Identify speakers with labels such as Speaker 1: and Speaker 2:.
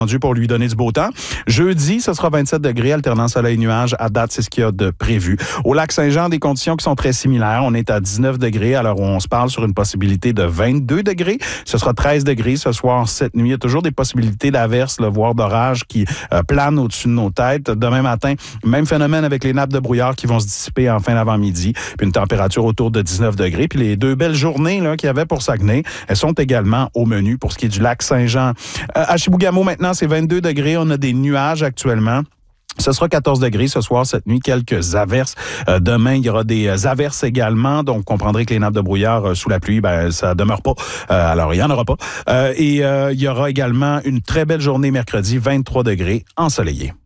Speaker 1: pour lui donner du beau temps. Jeudi, ce sera 27 degrés, alternant soleil-nuage. À date, c'est ce qu'il y a de prévu. Au lac Saint-Jean, des conditions qui sont très similaires. On est à 19 degrés, alors on se parle sur une possibilité de 22 degrés. Ce sera 13 degrés ce soir, cette nuit. Il y a toujours des possibilités d'averses, voire d'orages qui planent au-dessus de nos têtes. Demain matin, même phénomène avec les nappes de brouillard qui vont se dissiper en fin d'avant-midi. Puis une température autour de 19 degrés. Puis les deux belles journées là, qu'il y avait pour Saguenay, elles sont également au menu pour ce qui est du lac Saint-Jean. À Chibougamau, maintenant, c'est 22 degrés. On a des nuages actuellement. Ce sera 14 degrés ce soir, cette nuit, quelques averses. Demain, il y aura des averses également. Donc, vous comprendrez que les nappes de brouillard sous la pluie, ça demeure pas. Alors, il n'y en aura pas. Il y aura également une très belle journée mercredi, 23 degrés, ensoleillé.